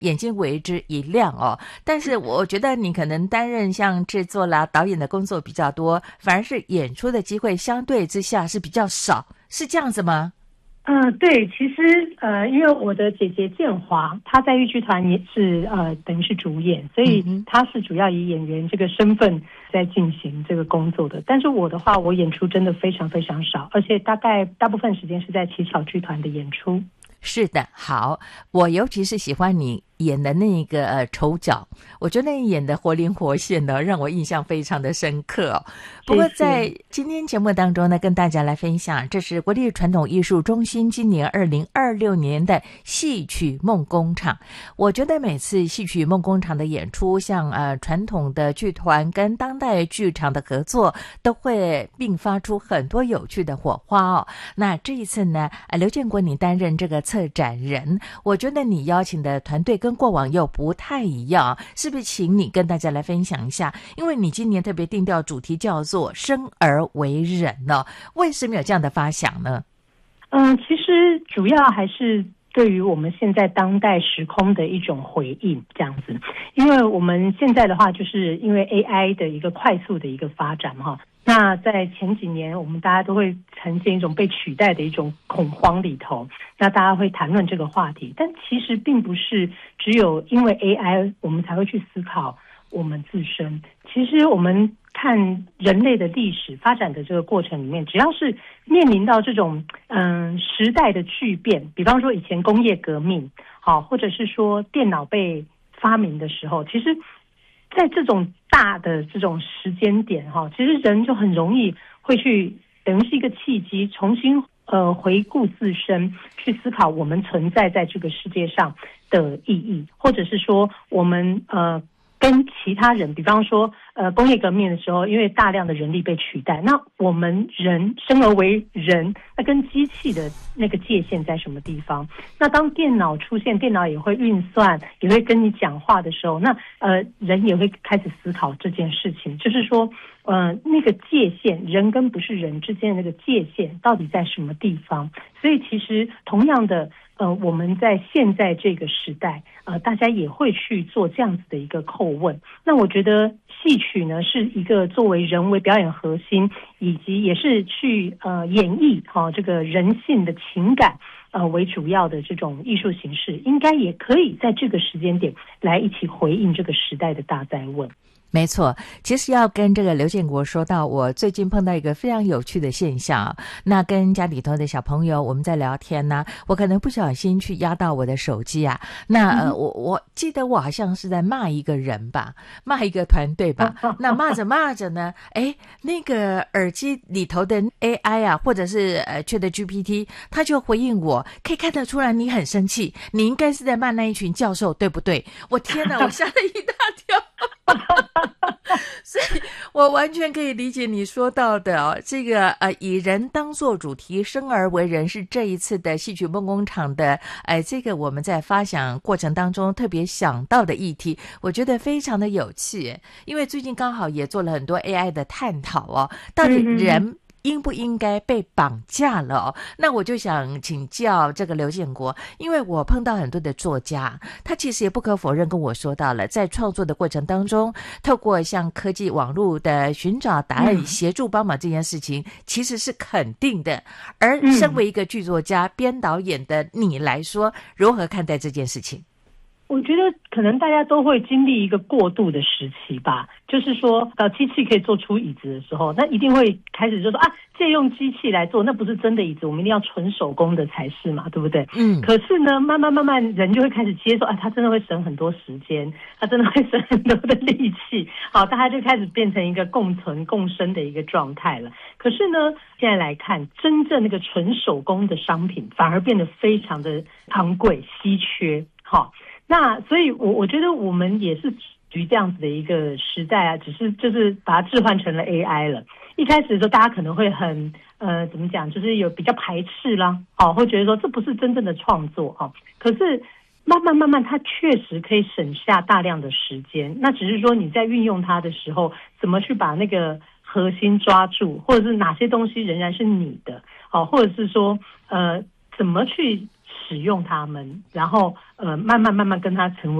眼睛为之一亮哦。但是我觉得你可能担任像制作啦、导演的工作比较多，反而是演出的机会相对之下是比较少，是这样子吗？ 对，其实因为我的姐姐建华，她在豫剧团也是等于是主演，所以她是主要以演员这个身份在进行这个工作的。但是我的话，我演出真的非常非常少，而且大部分时间是在奇巧剧团的演出。 是的，好，我尤其是喜欢你演的那个丑角，我觉得你演的活灵活现的，让我印象非常的深刻哦。不过在今天节目当中呢，跟大家来分享，这是国立传统艺术中心今年2026年的戏曲梦工厂。我觉得每次戏曲梦工厂的演出，像传统的剧团跟当代剧场的合作，都会并发出很多有趣的火花哦。那这一次呢，刘建国你担任这个策展人，我觉得你邀请的团队跟过往又不太一样，是不是请你跟大家来分享一下？因为你今年特别定调主题叫做生而为人呢，为什么有这样的发想呢？ 其实主要还是对于我们现在当代时空的一种回应这样子。因为我们现在的话，就是因为 AI 的一个快速的一个发展哈，那在前几年我们大家都会呈现一种被取代的一种恐慌里头，那大家会谈论这个话题，但其实并不是只有因为 AI 我们才会去思考我们自身。其实我们看人类的历史发展的这个过程里面，只要是面临到这种时代的巨变，比方说以前工业革命好，或者是说电脑被发明的时候，其实在这种大的这种时间点哈，其实人就很容易会去等于是一个契机，重新回顾自身，去思考我们存在在这个世界上的意义，或者是说我们跟其他人，比方说工业革命的时候，因为大量的人力被取代，那我们人生而为人，那跟机器的那个界限在什么地方？那当电脑出现，电脑也会运算，也会跟你讲话的时候，那人也会开始思考这件事情，就是说那个界限，人跟不是人之间的那个界限到底在什么地方？所以其实同样的我们在现在这个时代大家也会去做这样子的一个叩问。那我觉得戏曲呢是一个作为人为表演核心，以及也是去演绎这个人性的情感为主要的这种艺术形式，应该也可以在这个时间点来一起回应这个时代的大哉问。 没错，其实要跟这个刘建国说到，我最近碰到一个非常有趣的现象。那跟家里头的小朋友我们在聊天呢，我可能不小心去压到我的手机啊。那我记得我好像是在骂一个人吧，骂一个团队吧。那骂着骂着呢，那个耳机里头的 AI 啊，或者是ChatGPT， 他就回应我，可以看得出来你很生气，你应该是在骂那一群教授，对不对？我天哪，我吓了一大跳。所以我完全可以理解你说到的这个以人当作主题，生而为人是这一次的戏曲梦工厂的这个我们在发想过程当中特别想到的议题，我觉得非常的有趣。因为最近刚好也做了很多 AI 的探讨到底人应不应该被绑架了那我就想请教这个刘建国，因为我碰到很多的作家，他其实也不可否认跟我说到了，在创作的过程当中，透过像科技网络的寻找答案协助帮忙这件事情其实是肯定的。而身为一个剧作家编导演的你来说，如何看待这件事情？ 我觉得可能大家都会经历一个过渡的时期吧，就是说机器可以做出椅子的时候，那一定会开始就说借用机器来做，那不是真的椅子，我们一定要纯手工的才是嘛，对不对？可是呢慢慢人就会开始接受它真的会省很多时间，它真的会省很多的力气，好，大家就开始变成一个共存共生的一个状态了。可是呢现在来看，真正那个纯手工的商品反而变得非常的昂贵稀缺。好，那所以我觉得我们也是属于这样子的一个时代只是就是把它置换成了 AI 了。一开始的时候大家可能会很怎么讲，就是有比较排斥啦，会觉得说这不是真正的创作可是慢慢它确实可以省下大量的时间，那只是说你在运用它的时候怎么去把那个核心抓住，或者是哪些东西仍然是你的或者是说怎么去使用它们，然后慢慢跟它成为